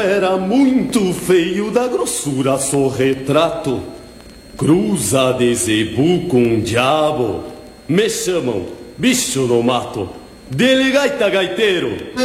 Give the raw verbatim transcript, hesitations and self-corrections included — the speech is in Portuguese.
Era muito feio da grossura seu retrato. Cruza de zebu com diabo. Me chamam bicho no mato. Dele gaita gaiteiro.